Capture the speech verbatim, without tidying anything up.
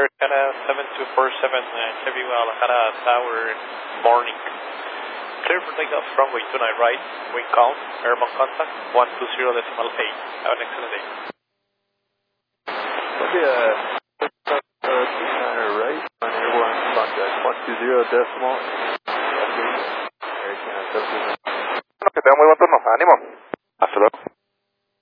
Air Canada seven two four seven, uh, Chevy Guadalajara Tower, morning. Clear for takeoff, runway two nine right, wind count, airborne contact, one two zero decimal eight. Have an excellent day. Okay, uh, uh, two nine right, on airborne contact, one two zero decimal eight. Air Canada seven two nine. Que tenga muy buen turno, ánimo.